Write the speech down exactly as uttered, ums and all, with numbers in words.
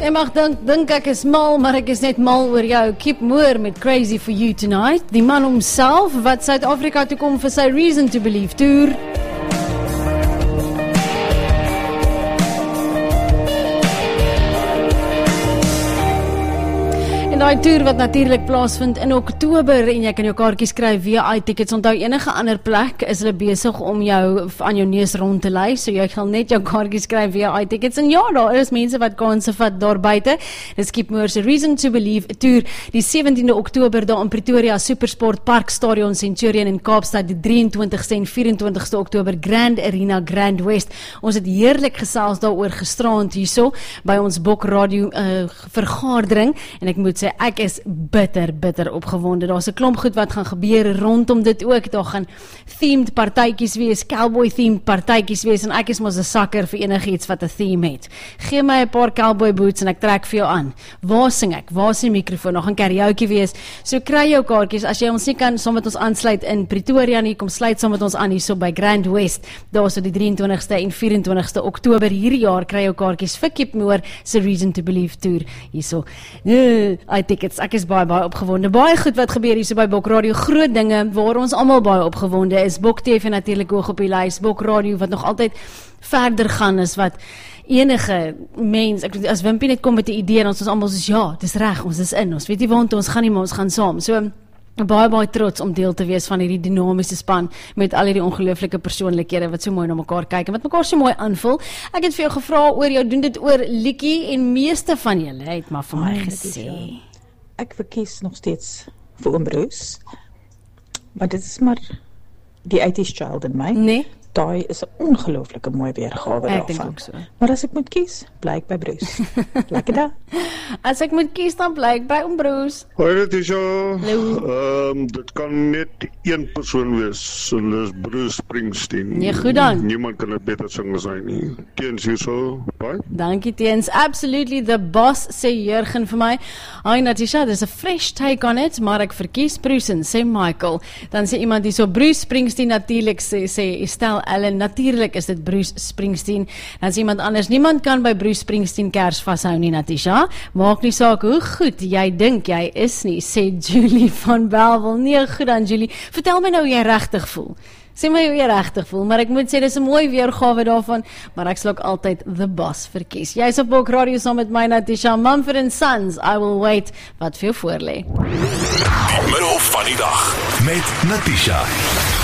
Jy mag dink, dink ek is mal, maar ek is net mal oor jou. Kip Moore met Crazy for You Tonight. Die man homself wat Suid-Afrika toe kom vir sy Reason to Believe tour. En daai toer wat natuurlik plaasvind in Oktober en jy kan jou kaartjies kry via iTickets. Onthou enige ander plek is hulle besig om jou aan jou neus rond te lei, so jy gaan net jou kaartjies kry via iTickets. En ja, daar is mense wat kanse vat daar buite. Dis Kip Moore se Reason to Believe toer die sewentiende Oktober daar in Pretoria Supersport Park Stadion Centurion in Kaapstad, die drie en twintigste en vyf en twintigste Oktober Grand Arena Grand West. Ons het heerlik gesels daaroor gisterand hierso by ons Bok Radio uh, vergadering en ek moet sê ek is bitter, bitter opgewonde. Daar's 'n klomp goed wat gaan gebeur rondom dit ook. Daar gaan themed partytjies wees, cowboy themed partytjies wees en ek is mos 'n sakker vir enigiets wat 'n theme het. Gee my 'n paar cowboy boots en ek trek vir jou aan. Waar sing ek? Waar is die mikrofoon? Nog 'n karaoke wees. So kry jou kaartjies as jy ons nie kan saam met ons aansluit in Pretoria nie, kom sluit saam met ons aan hierso by Grand West. Daar so die drie en twintigste en vyf en twintigste Oktober hierdie jaar kry jou kaartjies vir Kip Moore se Reason to Believe tour hierso. Uh, I tickets. Ek is baie baie opgewonde. Baie goed wat gebeur hier so by Bok Radio. Groot dinge waar ons almal baie opgewonde is. Bok T V natuurlik hoog op die lys. Bok Radio wat nog altyd verder gaan is wat enige mens, ek as Wimpie net kom met 'n idee en ons is almal soos ja, dis reg, ons is in. Ons weet nie waar ons gaan nie, maar ons gaan saam. So baie baie trots om deel te wees van hierdie dinamiese span met al hierdie ongelooflike persoonlikhede wat so mooi na mekaar kyk en wat mekaar so mooi aanvul. Ek het vir jou gevra oor jou doen dit oor liedjie en meeste van julle het maar vir my oh, gesê. Ek verkies nog steeds vir Oom Bruce, maar dit is maar die eighties child in my. Nee? Daai is 'n ongelooflike mooi weergawe Ek dink daarvan. ook so. Maar as ek moet kies, bly ek by Bruce. Lekker dag. As ek moet kies dan bly ek by Oom Bruce. Hoi, dit is jou. Hallo. Um, dit kan net een persoon wees. En dis Bruce Springsteen. Nee, goed dan. Niemand kan dit beter sing as hy nie. Teens hierso. Bye. Dankie Teens. Absolutely the boss, sê Jurgen vir my. Hi Natisha, dis 'n fresh take on it, maar ek verkies Bruce, sê Michael. Dan sê iemand hier so Bruce Springsteen natuurlik, sê sê Estelle Allen, natuurlik is dit Bruce Springsteen. Dan sê iemand anders, niemand kan by Bruce Springsteen kers vashou nie, Natisha. Maak nie saak hoe goed jy dink jy is nie, sê Julie van Belwel. Nee, goed dan Julie. Vertel my nou hoe jy regtig voel. Sê my hoe jy regtig voel, maar ek moet sê dis 'n mooi weergawe daarvan, maar ek sal ook altyd the boss verkies. Jy's op Bok Radio saam met my Natisha, Mumford and Sons, I will wait, wat vir jou voorlê. Die middel van die dag met Natisha.